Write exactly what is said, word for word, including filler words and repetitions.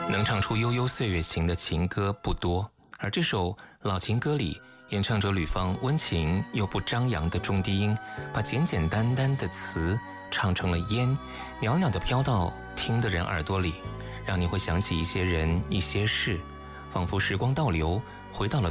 能唱出悠悠岁月情的情歌不多，而这首老情歌里，演唱者吕方温情又不张扬的中低音，把简简单单的词唱成了烟，袅袅地飘到听的人耳朵里，让你会想起一些人一些事，仿佛时光倒流，回到了